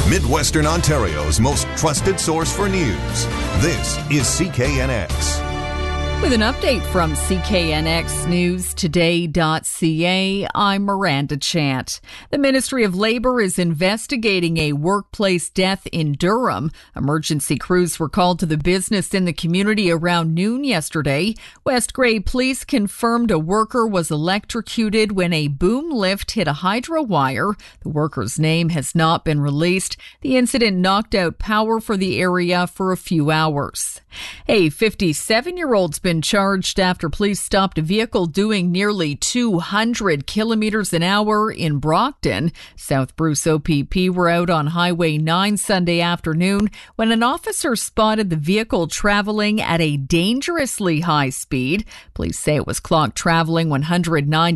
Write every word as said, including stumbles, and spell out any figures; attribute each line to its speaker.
Speaker 1: Midwestern Ontario's most trusted source for news. This is C K N X.
Speaker 2: With an update from C K N X News Today dot C A, I'm Miranda Chant. The Ministry of Labour is investigating a workplace death in Durham. Emergency crews were called to the business in the community around noon yesterday. West Grey Police confirmed a worker was electrocuted when a boom lift hit a hydro wire. The worker's name has not been released. The incident knocked out power for the area for a few hours. A fifty-seven-year-old's been charged after police stopped a vehicle doing nearly two hundred kilometers an hour in Brockton. South Bruce O P P were out on Highway nine Sunday afternoon when an officer spotted the vehicle traveling at a dangerously high speed. Police say it was clocked traveling one hundred ninety